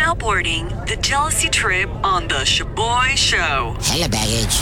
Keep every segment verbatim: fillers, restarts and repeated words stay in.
Now boarding the jealousy trip on the Shaboy Show. Hella baggage.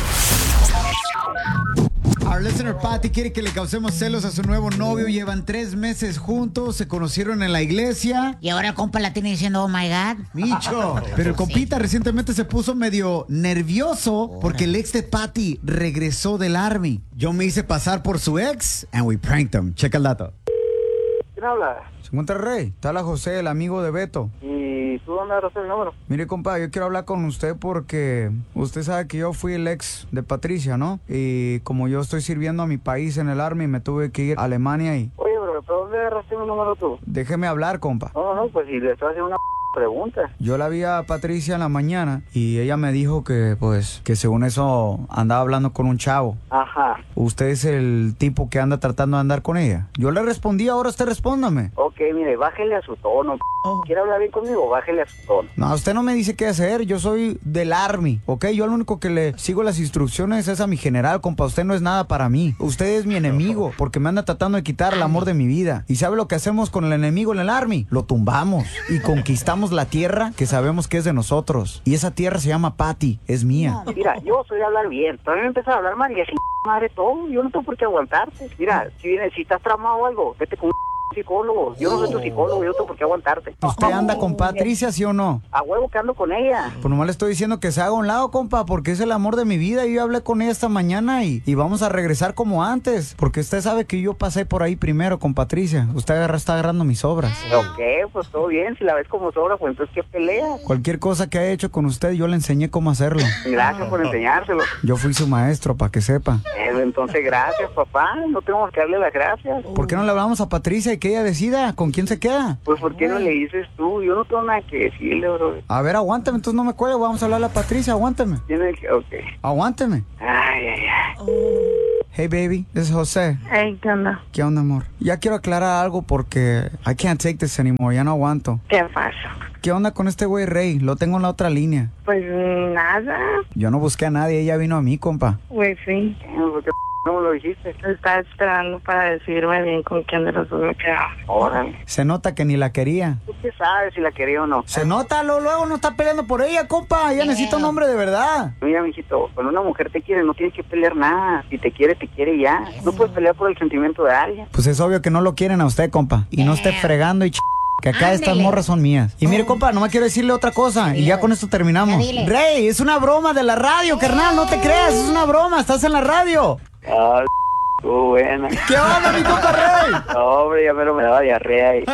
Our listener Patty quiere que le causemos celos a su nuevo novio. Llevan tres meses juntos, se conocieron en la iglesia. Y ahora el compa la tiene diciendo, oh my God. Micho. Pero el compita recientemente se puso medio nervioso porque el ex de Patty regresó del Army. Yo me hice pasar por su ex and we pranked him. Checa el dato. ¿Quién habla? Se encuentra el Rey. Está la José, el amigo de Beto. ¿Y tú dónde agarraste el número? Mire, compa, yo quiero hablar con usted porque usted sabe que yo fui el ex de Patricia, ¿no? Y como yo estoy sirviendo a mi país en el Army, me tuve que ir a Alemania y... Oye, bro, ¿pero dónde agarraste mi número tú? Déjeme hablar, compa. No, no, pues si le estás haciendo una pregunta. Yo la vi a Patricia en la mañana y ella me dijo que, pues, que según eso andaba hablando con un chavo. Ajá. ¿Usted es el tipo que anda tratando de andar con ella? Yo le respondí, ahora usted respóndame. Ok, mire, bájele a su tono. Oh. ¿Quiere hablar bien conmigo? Bájele a su tono. No, usted no me dice qué hacer, yo soy del Army, ¿ok? Yo lo único que le sigo las instrucciones es a mi general, compa, usted no es nada para mí. Usted es mi enemigo, porque me anda tratando de quitar el amor de mi vida. ¿Y sabe lo que hacemos con el enemigo en el Army? Lo tumbamos y conquistamos la tierra que sabemos que es de nosotros. Y esa tierra se llama Patty, es mía. Mira, yo soy de hablar bien. Todavía me empiezas a hablar mal y así, madre, todo. Yo no tengo por qué aguantarte. Mira, si, vienes, si estás tramado o algo, vete con un psicólogo. Yo no soy tu psicólogo, yo no tengo por qué aguantarte. ¿Usted anda con Patricia, sí o no? A huevo que ando con ella. Pues nomás le estoy diciendo que se haga a un lado, compa, porque es el amor de mi vida. Y yo hablé con ella esta mañana y, y vamos a regresar como antes. Porque usted sabe que yo pasé por ahí primero con Patricia. Usted agarra, está agarrando mis obras. Ok, pues todo bien. Si la ves como sobra, pues entonces ¿qué pelea? Cualquier cosa que haya hecho con usted, yo le enseñé cómo hacerlo. Gracias por enseñárselo. Yo fui su maestro, para que sepa. Eh, entonces, gracias, papá. No tengo que darle las gracias. ¿Por qué no le hablamos a Patricia y que ella decida con quién se queda? Pues, ¿por qué no le dices tú? Yo no tengo nada que decirle, bro. A ver, aguántame, entonces no me cuelgue. Vamos a hablarle a Patricia, aguántame. Tiene que... Ok. Aguántame. Ay, ay, ay. Hey, baby, this is José. Hey, ¿qué onda? ¿Qué onda, amor? Ya quiero aclarar algo porque I can't take this anymore, ya no aguanto. ¿Qué pasa? ¿Qué onda con este güey Rey? Lo tengo en la otra línea. Pues nada, Yo no busqué a nadie, ella vino a mí, compa. pues sí. ¿Por qué no me lo dijiste? Estaba esperando para decirme bien con quién de los dos me quedaba. Órale. Se nota que ni la quería. ¿Tú qué sabes si la quería o no? Se nota, lo, luego no está peleando por ella, compa. Ella necesita un hombre de verdad. Mira, mijito, cuando una mujer te quiere no tienes que pelear nada. Si te quiere, te quiere ya. No puedes pelear por el sentimiento de alguien. Pues es obvio que no lo quieren a usted, compa. Y no esté fregando y ch... que acá estas morras son mías. Y mire, compa, nomás quiero decirle otra cosa. Y ya con esto terminamos. Rey, es una broma de la radio, carnal. No te creas, es una broma. Estás en la radio. Ah, estuvo buena. ¿Qué onda, mi compa Rey? No, hombre, ya me lo me daba diarrea ahí.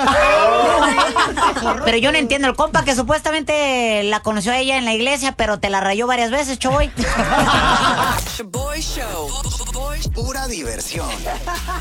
Pero yo no entiendo, el compa que supuestamente la conoció a ella en la iglesia, pero te la rayó varias veces, Choboy. Shaboy Show. Pura diversión.